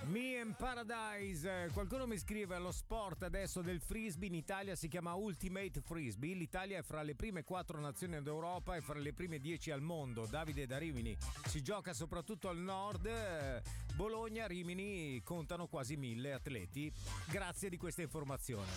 Me in Paradise. Qualcuno mi scrive: lo sport adesso del frisbee in Italia si chiama Ultimate Frisbee. L'Italia è fra le prime 4 nazioni d'Europa e fra le prime 10 al mondo. Davide da Rimini. Si gioca soprattutto al nord. Bologna, Rimini contano quasi 1000 atleti. Grazie di questa informazione.